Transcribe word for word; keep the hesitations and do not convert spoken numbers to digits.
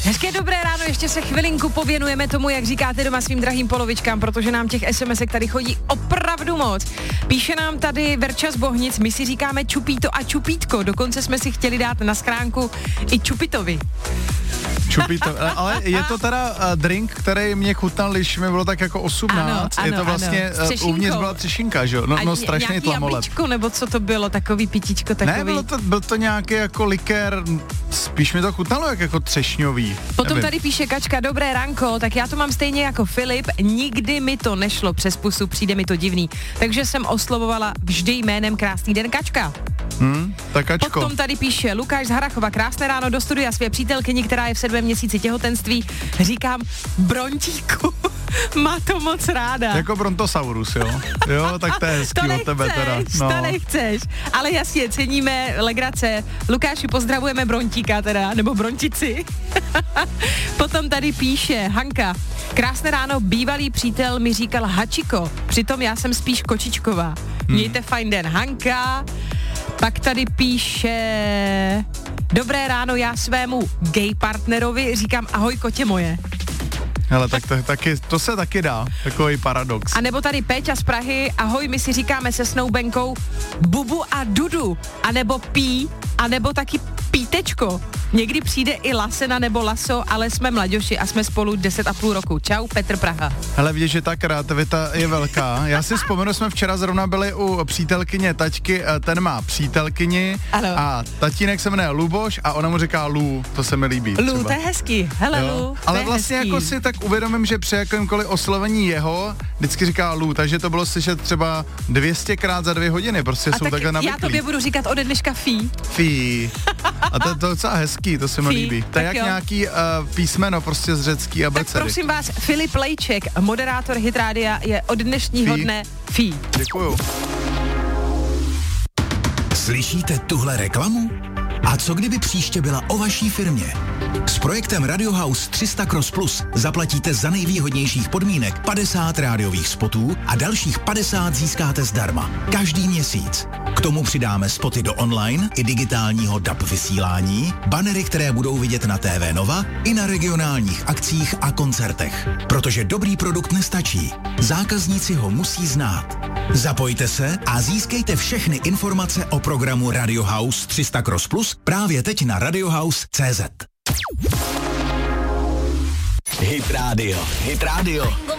Hezké dobré ráno, ještě se chvilinku pověnujeme tomu, jak říkáte doma svým drahým polovičkám, protože nám těch SMSek tady chodí opravdu moc. Píše nám tady Verča z Bohnic, my si říkáme čupíto a čupítko, dokonce jsme si chtěli dát na schránku i čupitovi. Čupito, ale je to teda uh, drink, který mě chutnal, když mi bylo tak jako osmnáct. Ano, je to ano, vlastně, ano. uh, uvnitř byla třešinka, že jo? No, no strašný tlamolep. Jablíčko, nebo co to bylo, takový pitičko, takový. Ne, bylo to, byl to nějaký jako likér, spíš mi to chutnalo jak jako třešňový. Potom nevím. tady píše Kačka, dobré ranko, tak já to mám stejně jako Filip, nikdy mi to nešlo přes pusu, přijde mi to divný. Takže jsem oslovovala vždy jménem krásný den Kačka. Hmm, tak Kačko. Potom tady píše Lukáš z Harachova, krásné ráno do studia své přítelkyni, která je v sedmém měsíci těhotenství, říkám Brontíku, má to moc ráda. Jako Brontosaurus, jo? Jo, tak to je hezký to od tebe teda. No. To nechceš, ale jasně, ceníme legrace. Lukáši, pozdravujeme Brontíka teda, nebo Brontici. Potom tady píše Hanka, krásné ráno, bývalý přítel mi říkal Hačiko, přitom já jsem spíš Kočičková. Mějte hmm. fajn den, Hanka. Pak tady píše dobré ráno, já svému gay partnerovi říkám ahoj kotě moje. Hele, tak to, taky, to se taky dá, takový paradox. A nebo tady Péťa z Prahy, ahoj, my si říkáme se snoubenkou Bubu a Dudu, anebo Pí, anebo taky Pítečko. Někdy přijde i Lasena nebo Laso, ale jsme mladěši a jsme spolu deset a půl roku. Čau, Petr Praha. Hele, vidíš, že ta kreativita je velká. Já si vzpomenu, jsme včera zrovna byli u přítelkyně taťky, ten má přítelkyni ano. A tatínek se jmenuje Luboš a ona mu říká Lu, to se mi líbí. Lu, to je hezký, hele jo. Lu, ale je vlastně hezký. Jako si tak uvědomím, že při jakémkoliv oslovení jeho vždycky říká Lu, takže to bylo slyšet třeba dvě stě krát za dvě hodiny, prostě a jsou takhle navyklí. Já tobě budu říkat ode dneška Fí. Fí. A to je to docela hezký, to se mi líbí. To je jak jo. nějaký uh, písmeno prostě z řecký abecedy. Tak prosím vás, Filip Lejček, moderátor Hit Rádia, je od dnešního Fí. dne Fí. Děkuju. Slyšíte tuhle reklamu? A co kdyby příště byla o vaší firmě? S projektem Radio House tři sta Cross Plus zaplatíte za nejvýhodnějších podmínek padesát rádiových spotů a dalších padesát získáte zdarma. Každý měsíc. K tomu přidáme spoty do online i digitálního D A B vysílání, banery, které budou vidět na T V Nova i na regionálních akcích a koncertech. Protože dobrý produkt nestačí. Zákazníci ho musí znát. Zapojte se a získejte všechny informace o programu Radio House tři sta Cross Plus právě teď na radiohouse tečka cé zet. Hit Radio, Hit Radio.